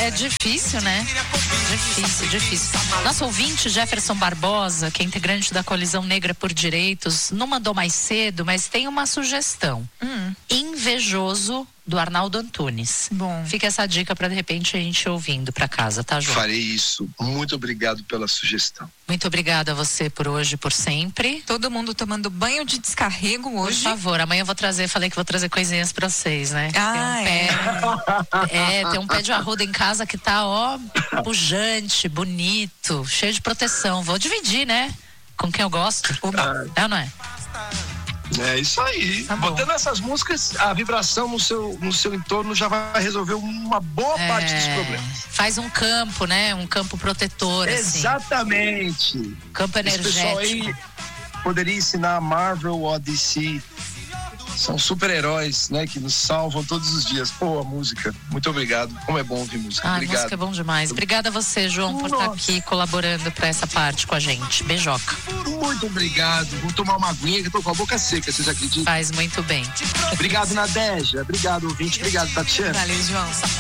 É difícil, né? Difícil. Nosso ouvinte, Jefferson Barbosa, que é integrante da Coalizão Negra por Direitos, não mandou mais cedo, mas tem uma sugestão. Invejoso, do Arnaldo Antunes. Bom. Fica essa dica para de repente a gente ir ouvindo para casa, tá, João? Farei isso. Muito obrigado pela sugestão. Muito obrigada a você por hoje, por sempre. Todo mundo tomando banho de descarrego hoje. Por favor, amanhã eu vou trazer, falei que vou trazer coisinhas pra vocês, né? Tem um pé de arruda em casa que tá, ó, pujante, bonito, cheio de proteção. Vou dividir, né? Com quem eu gosto. É ou não é? É isso aí. Tá botando essas músicas, a vibração no seu entorno já vai resolver uma boa parte dos problemas. Faz um campo, né? Um campo protetor. Exatamente. Assim. Campo energético. Esse pessoal aí poderia ensinar a Marvel ou a DC. São super-heróis, né? Que nos salvam todos os dias. Pô, a música. Muito obrigado. Como é bom ouvir música. Obrigado. A música é bom demais. Obrigada a você, João, por estar aqui colaborando pra essa parte com a gente. Beijoca. Muito obrigado. Vou tomar uma aguinha que eu tô com a boca seca, vocês acreditam? Faz muito bem. Obrigado, Nadeja. Obrigado, ouvinte. Obrigado, Tatiana. Valeu, João.